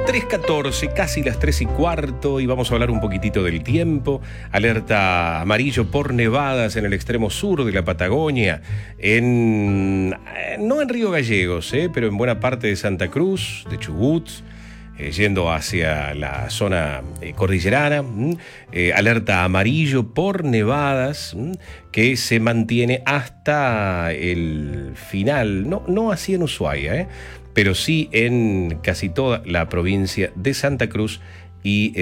3:14, casi las 3:15, y vamos a hablar un poquitito del tiempo. Alerta amarillo por nevadas en el extremo sur de la Patagonia, no en Río Gallegos, pero en buena parte de Santa Cruz, de Chubut, yendo hacia la zona cordillerana. Alerta amarillo por nevadas que se mantiene hasta el final, no así en Ushuaia, pero sí en casi toda la provincia de Santa Cruz y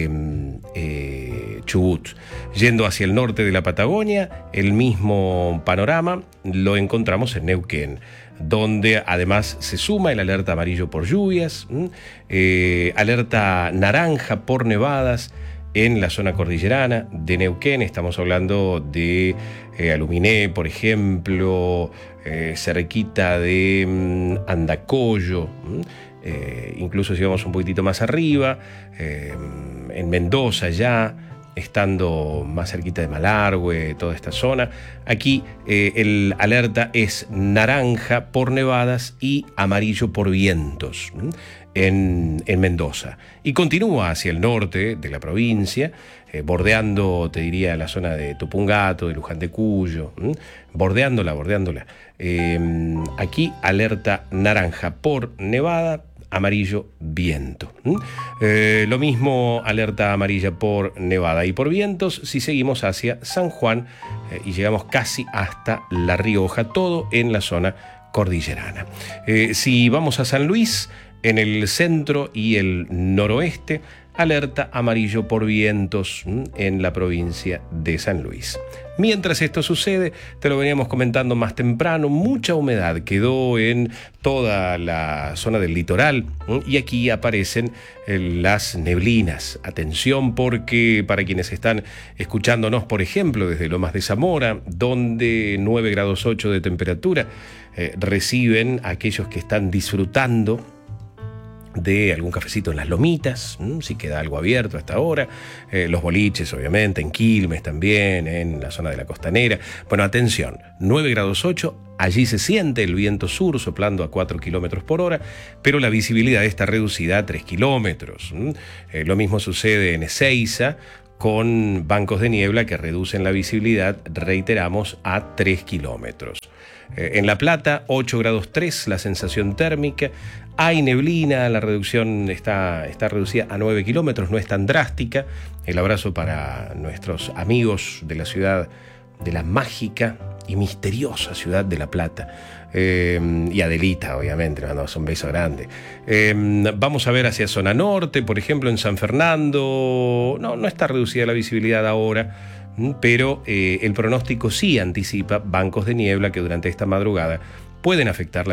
de Chubut. Yendo hacia el norte de la Patagonia, el mismo panorama lo encontramos en Neuquén, donde además se suma el alerta amarillo por lluvias, alerta naranja por nevadas en la zona cordillerana de Neuquén. Estamos hablando de Aluminé, por ejemplo, cerquita de Andacollo, incluso si vamos un poquitito más arriba, en Mendoza ya, estando más cerquita de Malargüe, toda esta zona. Aquí el alerta es naranja por nevadas y amarillo por vientos en Mendoza. Y continúa hacia el norte de la provincia, bordeando, te diría, la zona de Tupungato, de Luján de Cuyo, bordeándola. Aquí alerta naranja por nevada, amarillo viento. Lo mismo alerta amarilla por nevada y por vientos si seguimos hacia San Juan y llegamos casi hasta La Rioja, todo en la zona cordillerana. Si vamos a San Luis, en el centro y el noroeste, alerta amarillo por vientos en la provincia de San Luis. Mientras esto sucede, te lo veníamos comentando más temprano, mucha humedad quedó en toda la zona del litoral y aquí aparecen las neblinas. Atención, porque para quienes están escuchándonos, por ejemplo, desde Lomas de Zamora, donde 9 grados 8 de temperatura, reciben a aquellos que están disfrutando de algún cafecito en las lomitas, si queda algo abierto hasta ahora, los boliches obviamente, en Quilmes también, en la zona de la costanera. Bueno, atención, 9 grados 8, allí se siente el viento sur soplando a 4 kilómetros por hora, pero la visibilidad está reducida a 3 kilómetros. Lo mismo sucede en Ezeiza, con bancos de niebla que reducen la visibilidad, reiteramos, a 3 kilómetros. En La Plata, 8 grados 3, la sensación térmica. Hay neblina, la reducción está reducida a 9 kilómetros, no es tan drástica. El abrazo para nuestros amigos de la ciudad, de la mágica y misteriosa ciudad de La Plata. Y Adelita, obviamente, le mandamos un beso grande. Vamos a ver hacia zona norte, por ejemplo, en San Fernando. No está reducida la visibilidad ahora, pero el pronóstico sí anticipa bancos de niebla que durante esta madrugada pueden afectar la